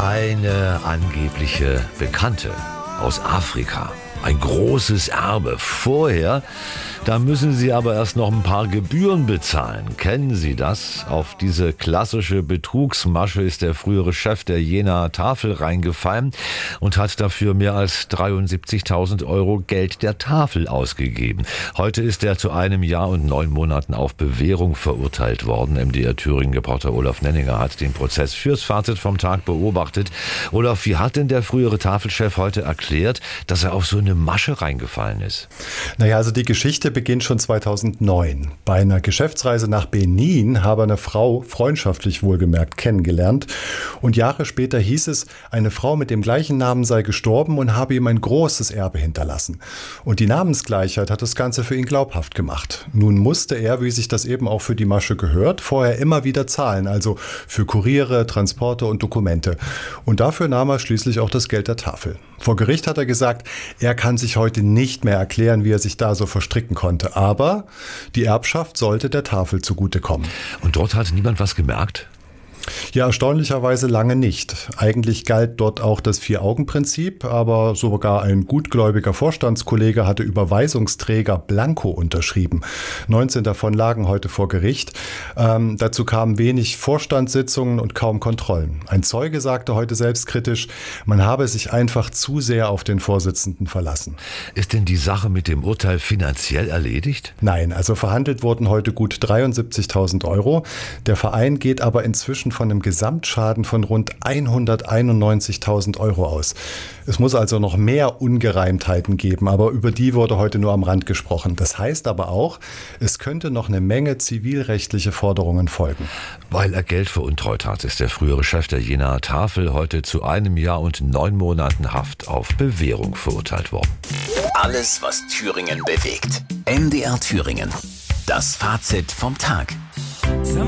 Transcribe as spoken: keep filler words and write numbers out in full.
Eine angebliche Bekannte aus Afrika. Ein großes Erbe. Vorher, da müssen Sie aber erst noch ein paar Gebühren bezahlen. Kennen Sie das? Auf diese klassische Betrugsmasche ist der frühere Chef der Jenaer Tafel reingefallen und hat dafür mehr als dreiundsiebzigtausend Euro Geld der Tafel ausgegeben. Heute ist er zu einem Jahr und neun Monaten auf Bewährung verurteilt worden. M D R Thüringen-Reporter Olaf Nenninger hat den Prozess fürs Fazit vom Tag beobachtet. Olaf, wie hat denn der frühere Tafelchef heute erklärt, dass er auf so eine Masche reingefallen ist? Naja, also die Geschichte beginnt schon zweitausendneun. Bei einer Geschäftsreise nach Benin habe er eine Frau freundschaftlich wohlgemerkt kennengelernt. Und Jahre später hieß es, eine Frau mit dem gleichen Namen sei gestorben und habe ihm ein großes Erbe hinterlassen. Und die Namensgleichheit hat das Ganze für ihn glaubhaft gemacht. Nun musste er, wie sich das eben auch für die Masche gehört, vorher immer wieder zahlen, also für Kuriere, Transporte und Dokumente. Und dafür nahm er schließlich auch das Geld der Tafel. Vor Gericht hat er gesagt, er kann sich heute nicht mehr erklären, wie er sich da so verstricken konnte. Aber die Erbschaft sollte der Tafel zugutekommen. Und dort hat niemand was gemerkt? Ja, erstaunlicherweise lange nicht. Eigentlich galt dort auch das Vier-Augen-Prinzip, aber sogar ein gutgläubiger Vorstandskollege hatte Überweisungsträger blanko unterschrieben. neunzehn davon lagen heute vor Gericht. Ähm, dazu kamen wenig Vorstandssitzungen und kaum Kontrollen. Ein Zeuge sagte heute selbstkritisch, man habe sich einfach zu sehr auf den Vorsitzenden verlassen. Ist denn die Sache mit dem Urteil finanziell erledigt? Nein, also verhandelt wurden heute gut dreiundsiebzigtausend Euro. Der Verein geht aber inzwischen von einem Gesamtschaden von rund hunderteinundneunzigtausend Euro aus. Es muss also noch mehr Ungereimtheiten geben, aber über die wurde heute nur am Rand gesprochen. Das heißt aber auch, es könnte noch eine Menge zivilrechtliche Forderungen folgen. Weil er Geld veruntreut hat, ist der frühere Chef der Jenaer Tafel heute zu einem Jahr und neun Monaten Haft auf Bewährung verurteilt worden. Alles, was Thüringen bewegt. M D R Thüringen. Das Fazit vom Tag.